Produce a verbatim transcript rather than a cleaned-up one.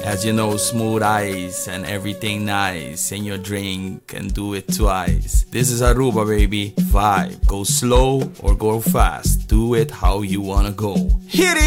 As you know, smooth ice and everything nice in your drink and do it twice. This is Aruba, baby. Vibe. Go slow or go fast. Do it how you wanna go. Hit it!